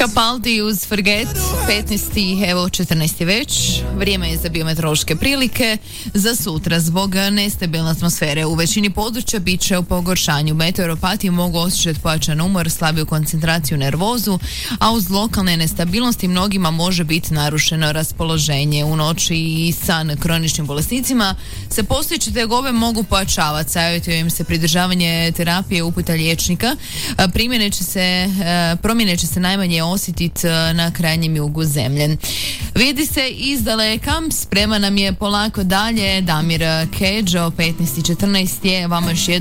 Capaldi uz Forget, 15. evo 14. već. Vrijeme je za biometeorološke prilike. Za sutra, zbog nestabilne atmosfere u većini područja bit će u pogoršanju. Meteoropati mogu osjećati pojačan umor, slabiju koncentraciju, nervozu, a uz lokalne nestabilnosti mnogima može biti narušeno raspoloženje. U noći i san kroničnim bolesnicima se postojeće tegobe mogu pojačavati. Savjetuje im se pridržavanje terapije uputa liječnika. Promjene će se najmanje osjetiti na krajnjem jugu zemlje. Vidi se izdaleka, sprema nam je polako dalje Damir Kedžo, 15.14. je vama još